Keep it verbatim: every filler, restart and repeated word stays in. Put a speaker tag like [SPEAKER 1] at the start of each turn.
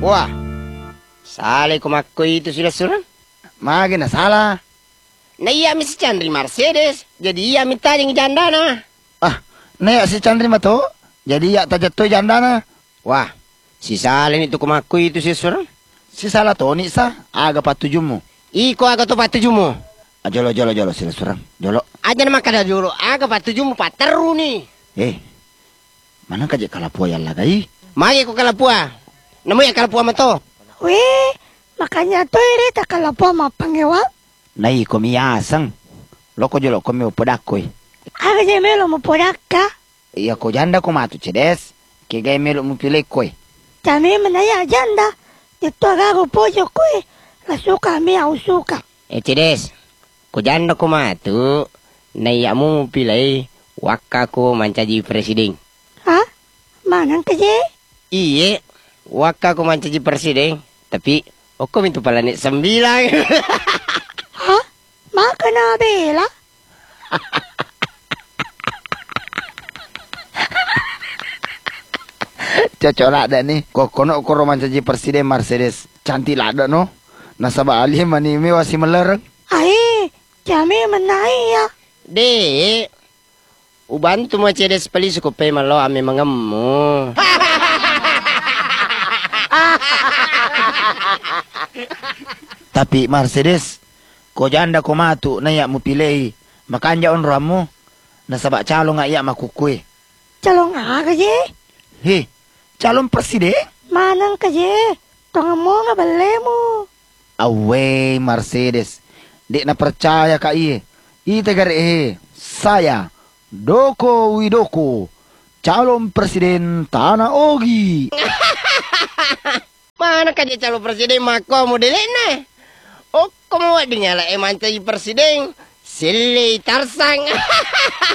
[SPEAKER 1] Wah, salah kumakui itu sudah surang.
[SPEAKER 2] Makin na salah.
[SPEAKER 1] Na iya mi si Chandri Mercedes, jadi iya minta yang jandana.
[SPEAKER 2] Ah, na si Chandri mato, jadi ya tajat to jandana.
[SPEAKER 1] Wah, si Salim itu kumakui itu si surang.
[SPEAKER 2] Si salah to ni sa, aga patujumu.
[SPEAKER 1] Iko aga to patujumu.
[SPEAKER 2] Ah, jolo jolo jolo sila surang, jolo.
[SPEAKER 1] Aja nama kada dulu, aga patujumu pateru nih.
[SPEAKER 2] Eh, mana kaje kalapua yang lagai?
[SPEAKER 1] Magi ko kalapua. Namu ya kalapua mato.
[SPEAKER 3] Weh, makanya to iri tak kalapua mapangewa.
[SPEAKER 2] Nai komi asang. Loko jolo komi upodakoi.
[SPEAKER 3] Aga je melo mo podaka.
[SPEAKER 2] Iya ko janda ko matu cedes. Kegay melo mo pilih koi.
[SPEAKER 3] Kami menaya janda. Itu aga pojo koi. Lasuka mi au suka.
[SPEAKER 1] Eh cedes, ko janda ko matu. Na iya mo pilih wakka ko mancaji presiden.
[SPEAKER 3] Hah? Manang kaje?
[SPEAKER 1] Iye, wakka ko mancaji presiden. Tapi, oko mintu pala ni sembilan.
[SPEAKER 3] Hah? Maka na bela?
[SPEAKER 2] Cocok ada nih. Kok kono ko roman jadi presiden Mercedes. Cantik ada no. Nasaba ali manime wasi melereng.
[SPEAKER 3] Ai, kami menaya.
[SPEAKER 1] De, ubantu mo cedes pali suko pe malo ame mangemu.
[SPEAKER 2] Tapi Mercedes, ko janda ko matu na ya mo pilih. Makanya on ramu. Nasaba calo nga iya makukui.
[SPEAKER 3] Calong aga je?
[SPEAKER 2] Heh, calon presiden?
[SPEAKER 3] Manang kaje? Tong mo nga balemo.
[SPEAKER 2] Away Mercedes. Dek na percaya ka iye. Itegar eh, saya Doko Widoko, calon presiden Tanah Ogi.
[SPEAKER 1] Mana kaje calon presiden mako mo dili na. O komo dinyala e mancaji presiden. Sili Tarsang.